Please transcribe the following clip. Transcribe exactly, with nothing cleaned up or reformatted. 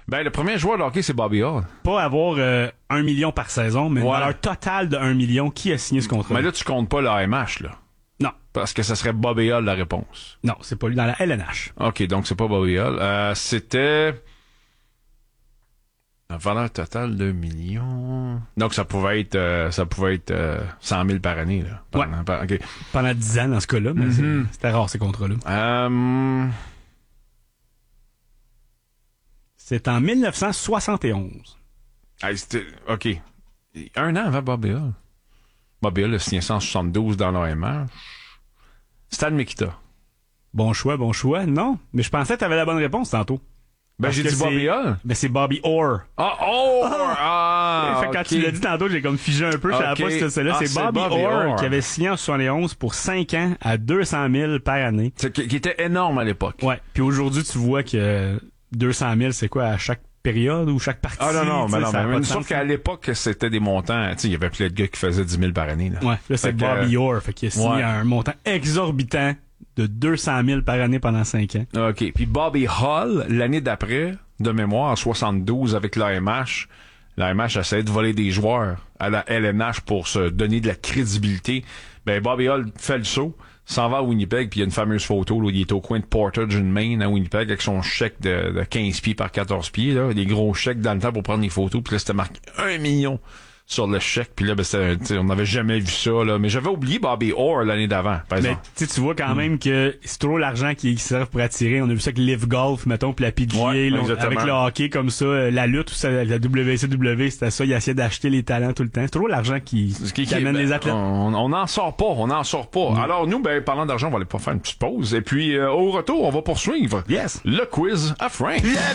Ben, le premier joueur de hockey, c'est Bobby Hull. Pas avoir euh, un million par saison, mais une Ouais. valeur totale de un million. Qui a signé ce contrat? Mais là, tu comptes pas l'A M H, là. Non. Parce que ça serait Bobby Hull la réponse. Non, c'est pas lui dans la L N H. OK, donc c'est pas Bobby Hull. Euh, c'était... La valeur totale de millions... Donc ça pouvait être euh, ça pouvait être euh, cent mille par année, là. Pendant, Ouais. par- OK. Pendant dix ans dans ce cas-là, mais Mm-hmm. c'est- c'était rare ces contrats-là. Euh... C'est en mille neuf cent soixante et onze. hey, c'était... OK. Un an avant Bobby Hull. Bobby Hull a signé cent soixante-douze dans l'A M H. Stan Mikita. Bon choix, bon choix. Non, mais je pensais que t'avais la bonne réponse tantôt. Ben, Parce j'ai que dit Bobby c'est- Hull. Ben, c'est Bobby Orr. Ah, oh! Ah! fait que quand OK. tu l'as dit tantôt, j'ai comme figé un peu. Je savais Ok. pas si c'était celle-là. Ah, c'est c'est Bobby, Bobby Orr, Orr. qui avait signé en soixante et onze pour cinq ans à deux cent mille par année. C'est qui, qui était énorme à l'époque. Ouais. Puis aujourd'hui, tu vois que deux cent mille, c'est quoi à chaque période ou chaque partie? Ah non, non, tu mais sais, non, ça a mais, pas mais de sauf sens. qu'à l'époque, c'était des montants, tu sais, il y avait plein de gars qui faisaient dix mille par année, là. Ouais. Là, c'est Fait que, Bobby Orr. Fait qu'il a signé ouais. un montant exorbitant de deux cent mille par année pendant cinq ans. OK. Puis Bobby Hull, l'année d'après, de mémoire, en soixante-douze, avec l'A M H, l'A M H essayait de voler des joueurs à la L N H pour se donner de la crédibilité. Ben, Bobby Hull fait le saut, s'en va à Winnipeg, puis il y a une fameuse photo là, où il est au coin de Portage and Main à Winnipeg avec son chèque de, de quinze pieds par quatorze pieds, là, des gros chèques dans le temps pour prendre des photos, puis là, c'était marqué un million sur le chèque, puis là, ben, c'était, tu sais, on n'avait jamais vu ça, là. Mais j'avais oublié Bobby Orr l'année d'avant, par Mais exemple. tu sais, tu vois Hmm. quand même que c'est trop l'argent qui, qui sert pour attirer. On a vu ça avec Live Golf, mettons, puis la P G A, Ouais, là, exactement. avec le hockey comme ça, euh, la lutte, tout ça, la W C W, c'était ça, ils essayaient d'acheter les talents tout le temps. C'est trop l'argent qui, Ce qui, qui amène ben, les athlètes. On on n'en sort pas, on n'en sort pas. Alors nous, ben parlant d'argent, on va aller pas faire une petite pause. Et puis euh, au retour, on va poursuivre Yes. le quiz à Frank. La